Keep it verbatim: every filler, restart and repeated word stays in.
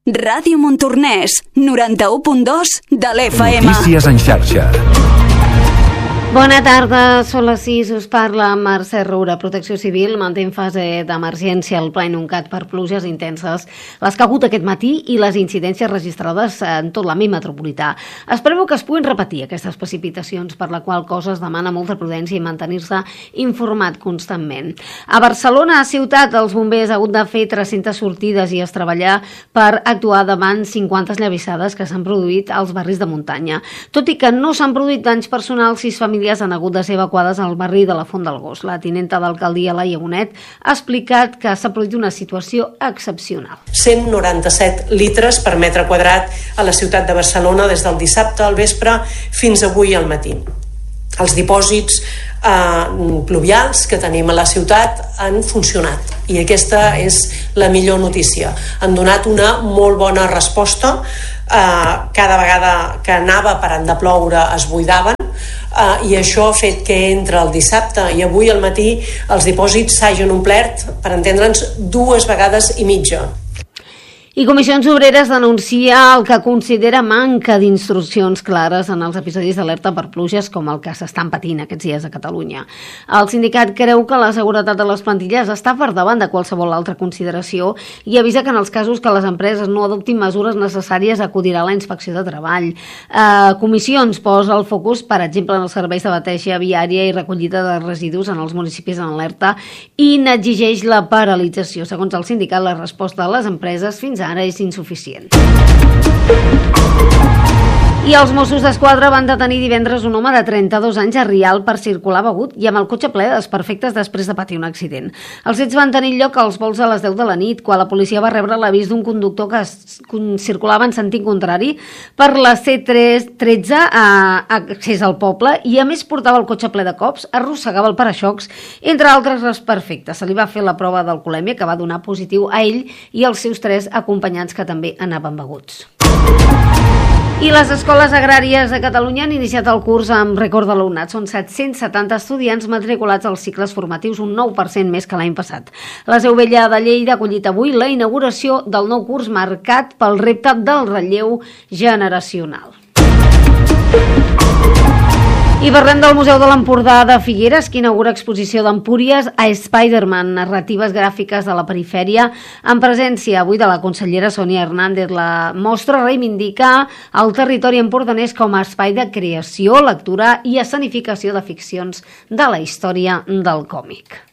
Ràdio Montornès, noranta-u punt dos de l'F M. Notícies en xarxa. Bona tarda, són les sis, us parla Mercè Roura. Protecció Civil manté en fase d'emergència el Pla Inuncat per pluges intenses, les que ha hagut aquest matí i les incidències registrades en tot l'àmbit metropolità. Es preveu que es puguin repetir aquestes precipitacions, per la qual cosa es demana molta prudència i mantenir-se informat constantment. A Barcelona, a ciutat, els bombers han hagut de fer tres-centes sortides i es treballar per actuar davant cinquanta esllavissades que s'han produït als barris de muntanya. Tot i que no s'han produït danys personals, sis famílies han hagut de ser evacuades al barri de la Font del Gos. La tinenta d'alcaldia, Laia Bonet, ha explicat que s'ha produït una situació excepcional. cent noranta-set litres per metre quadrat a la ciutat de Barcelona des del dissabte al vespre fins avui al matí. Els dipòsits eh, pluvials que tenim a la ciutat han funcionat i aquesta és la millor notícia. Han donat una molt bona resposta. Eh, cada vegada que anava parant de ploure es buidaven. Uh, i això ha fet que entre el dissabte i avui al matí els dipòsits s'hagin omplert, per entendre'ns, dues vegades i mitja. I Comissions Obreres denuncia el que considera manca d'instruccions clares en els episodis d'alerta per pluges com el que s'estan patint aquests dies a Catalunya. El sindicat creu que la seguretat de les plantilles està per davant de qualsevol altra consideració i avisa que en els casos que les empreses no adoptin mesures necessàries acudirà a la inspecció de treball. Eh, Comissions posa el focus, per exemple, en els serveis de bateja viària i recollida de residus en els municipis en alerta i n'exigeix la paralització. Segons el sindicat, la resposta de les empreses fins ara és insuficient. I els Mossos d'Esquadra van detenir divendres un home de trenta-dos anys a Rialp per circular begut i amb el cotxe ple de desperfectes després de patir un accident. Els fets van tenir lloc als volts a les deu de la nit, quan la policia va rebre l'avís d'un conductor que circulava en sentit contrari per la C tretze a accés al poble i a més portava el cotxe ple de cops, arrossegava el paraxocs, entre altres desperfectes. Se li va fer la prova d'alcoholèmia que va donar positiu a ell i als seus tres acompanyants que també anaven beguts. I les escoles agràries de Catalunya han iniciat el curs amb rècord d'alumnat. Són set-cents setanta estudiants matriculats als cicles formatius, un nou per cent més que l'any passat. La Seu Vella de Lleida ha acollit avui la inauguració del nou curs marcat pel repte del relleu generacional. I parlem del Museu de l'Empordà de Figueres, que inaugura exposició d'Empúries a Spider-Man, narratives gràfiques de la perifèria, en presència avui de la consellera Sònia Hernández. La mostra reivindica el territori empordanès com a espai de creació, lectura i escenificació de ficcions de la història del còmic.